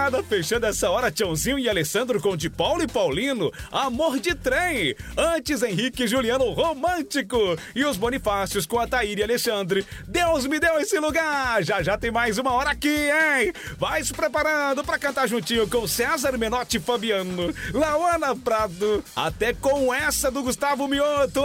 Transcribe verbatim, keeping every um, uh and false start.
preparada, fechando essa hora, Tiãozinho e Alessandro com de Paulo e Paulino, Amor de Trem. Antes, Henrique e Juliano, Romântico. E os Bonifácios com a Thaíra e Alexandre, Deus me deu esse lugar. Já já tem mais uma hora aqui, hein? Vai se preparando pra cantar juntinho com César Menotti e Fabiano, Lauana Prado, até com essa do Gustavo Mioto.